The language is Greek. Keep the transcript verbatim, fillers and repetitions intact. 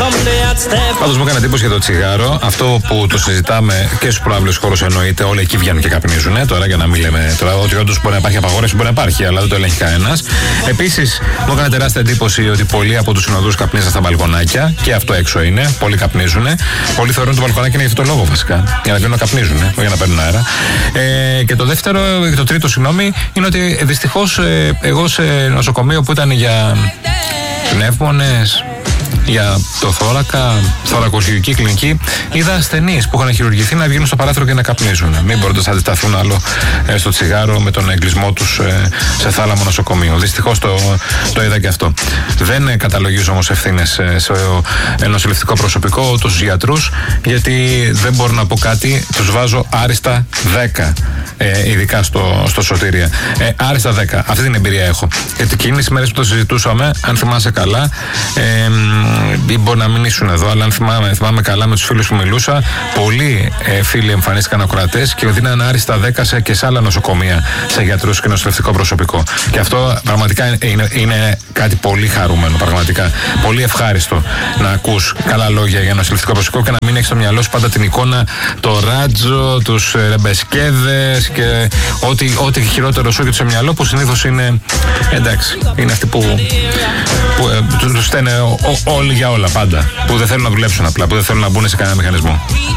Πάντως μου έκανε εντύπωση για το τσιγάρο, αυτό που το συζητάμε και στους προαύλιους χώρους εννοείται, όλοι εκεί βγαίνουν και καπνίζουν. Τώρα για να μην λέμε τώρα ότι όντως μπορεί να υπάρχει απαγόρευση, μπορεί να υπάρχει, αλλά δεν το ελέγχει κανένας. Επίσης μου έκανε τεράστια εντύπωση ότι πολλοί από τους συνοδούς καπνίζαν στα μπαλκονάκια και αυτό έξω είναι. Πολλοί καπνίζουν. Πολλοί θεωρούν το μπαλκονάκι είναι για αυτό το λόγο βασικά. Για να βγαίνουν να καπνίζουν, όχι για να παίρνουν αέρα. Ε, και το δεύτερο, το τρίτο συγγνώμη, είναι ότι δυστυχώς ε, εγώ σε νοσοκομείο που ήταν για πνεύμονες, για το θώρακα, θωρακοχειρουργική κλινική, είδα ασθενείς που είχαν χειρουργηθεί να βγαίνουν στο παράθυρο και να καπνίζουν. Μην μπορούν να αντισταθούν άλλο ε, στο τσιγάρο με τον εγκλισμό τους ε, σε θάλαμο νοσοκομείο. Δυστυχώς το, το είδα και αυτό. Δεν ε, καταλογίζω όμως ευθύνες ε, σε ε, νοσηλευτικό προσωπικό, τους γιατρούς, γιατί δεν μπορώ να πω κάτι, τους βάζω άριστα δέκα. Ε, ειδικά στο, στο Σωτήρια. Ε, άριστα δέκα. Αυτή την εμπειρία έχω. Γιατί εκείνες τις μέρες που το συζητούσαμε, αν θυμάσαι καλά, ε, ή μπορεί να μην ήσουν εδώ, αλλά αν θυμάμαι, θυμάμαι καλά με τους φίλους που μιλούσα, πολλοί ε, φίλοι εμφανίστηκαν ακροατές και δίνανε άριστα δέκα σε, και σε άλλα νοσοκομεία, σε γιατρούς και νοσηλευτικό προσωπικό. Και αυτό πραγματικά είναι, είναι κάτι πολύ χαρούμενο, πραγματικά. Πολύ ευχάριστο να ακούς καλά λόγια για νοσηλευτικό προσωπικό και να μην έχεις στο μυαλό σου πάντα την εικόνα, το ράτζο, τους ρεμπεσκέδες και ό,τι, ό,τι χειρότερο σου έχει στο μυαλό, που συνήθως είναι εντάξει, είναι αυτοί που, που ε, τους στέλνουν όλοι για όλα πάντα, που δεν θέλουν να δουλέψουν απλά, που δεν θέλουν να μπουν σε κανένα μηχανισμό.